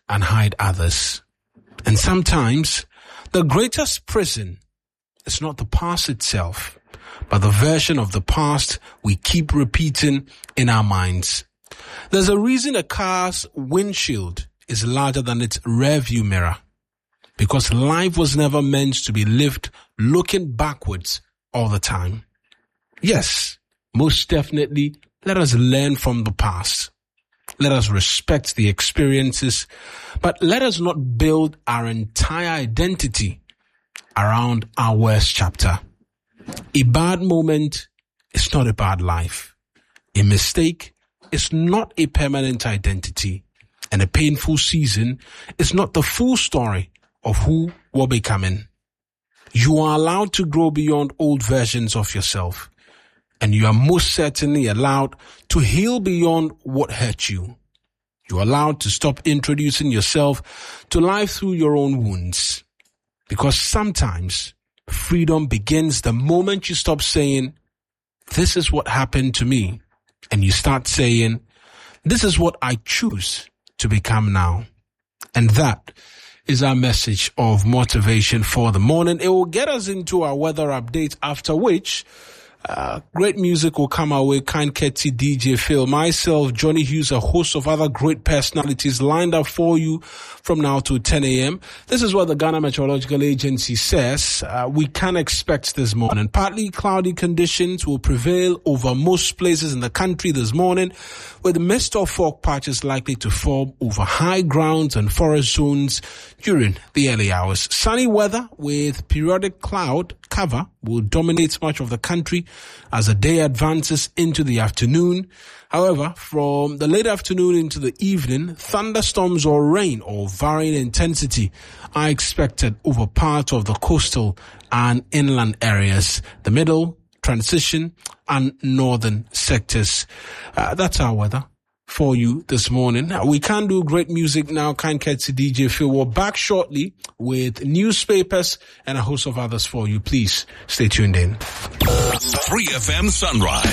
and hide others. And sometimes the greatest prison is not the past itself, but the version of the past we keep repeating in our minds. There's a reason a car's windshield is larger than its rearview mirror, because life was never meant to be lived looking backwards all the time. Yes, most definitely, let us learn from the past. Let us respect the experiences, but let us not build our entire identity around our worst chapter. A bad moment is not a bad life. A mistake is not a permanent identity. And a painful season is not the full story of who we're becoming. You are allowed to grow beyond old versions of yourself. And you are most certainly allowed to heal beyond what hurt you. You are allowed to stop introducing yourself to life through your own wounds. Because sometimes freedom begins the moment you stop saying, "This is what happened to me," and you start saying, "This is what I choose to become now." And that is our message of motivation for the morning. It will get us into our weather update, after which great music will come our way. Kind Ketty, DJ Phil, myself, Johnny Hughes, a host of other great personalities lined up for you from now to 10 a.m. This is what the Ghana Meteorological Agency says we can expect this morning. Partly cloudy conditions will prevail over most places in the country this morning, with mist or fog patches likely to form over high grounds and forest zones during the early hours. Sunny weather with periodic cloud cover will dominate much of the country as the day advances into the afternoon. However, from the late afternoon into the evening, thunderstorms or rain of varying intensity are expected over parts of the coastal and inland areas, the middle, transition, and northern sectors. That's our weather for you this morning. We can do great music now. Kind Ketty, DJ Phil. We're back shortly with newspapers and a host of others for you. Please stay tuned in. 3FM Sunrise